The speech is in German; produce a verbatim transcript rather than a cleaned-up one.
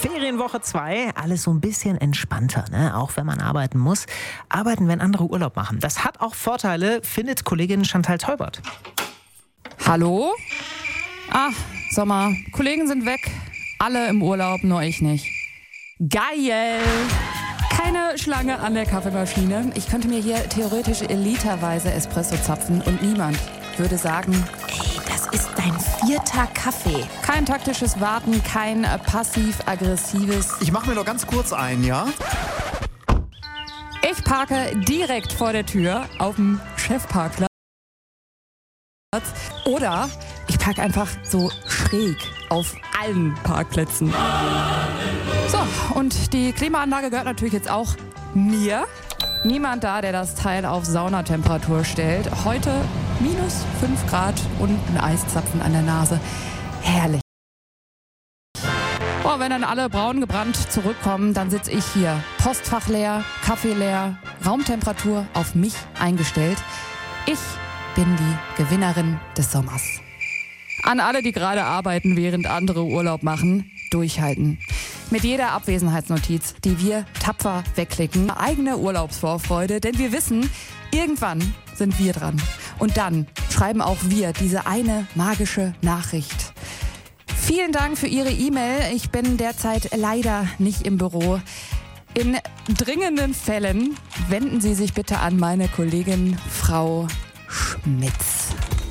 Ferienwoche zwei, alles so ein bisschen entspannter, ne? Auch wenn man arbeiten muss. Arbeiten, wenn andere Urlaub machen. Das hat auch Vorteile, findet Kollegin Chantal Teubert. Hallo? Ah, Sommer. Kollegen sind weg. Alle im Urlaub, nur ich nicht. Geil! Keine Schlange an der Kaffeemaschine. Ich könnte mir hier theoretisch literweise Espresso zapfen und niemand würde sagen, ey, das ist dein vierter Kaffee. Kein taktisches Warten, kein passiv-aggressives. Ich mache mir noch ganz kurz ein, ja? Ich parke direkt vor der Tür auf dem Chefparkplatz. Oder ich parke einfach so schräg auf allen Parkplätzen. So, und die Klimaanlage gehört natürlich jetzt auch mir. Niemand da, der das Teil auf Saunatemperatur stellt. Heute minus fünf Grad und ein Eiszapfen an der Nase. Herrlich. Oh, wenn dann alle braun gebrannt zurückkommen, dann sitze ich hier. Postfach leer, Kaffee leer, Raumtemperatur auf mich eingestellt. Ich bin die Gewinnerin des Sommers. An alle, die gerade arbeiten, während andere Urlaub machen, durchhalten. Mit jeder Abwesenheitsnotiz, die wir tapfer wegklicken, eigene Urlaubsvorfreude, denn wir wissen, irgendwann sind wir dran. Und dann schreiben auch wir diese eine magische Nachricht. Vielen Dank für Ihre E-Mail. Ich bin derzeit leider nicht im Büro. In dringenden Fällen wenden Sie sich bitte an meine Kollegin Frau Schmitz.